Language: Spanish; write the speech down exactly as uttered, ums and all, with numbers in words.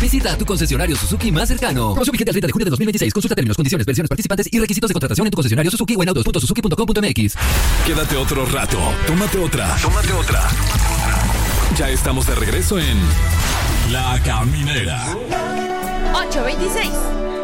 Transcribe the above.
Visita tu concesionario Suzuki más cercano. Promoción vigente al treinta de junio de dos mil veintiséis. Consulta términos, condiciones, versiones participantes y requisitos de contratación en tu concesionario Suzuki o en autos punto suzuki punto com punto mx. Quédate otro rato. Tómate otra. Tómate otra. Ya estamos de regreso en La Caminera. ocho veintiséis.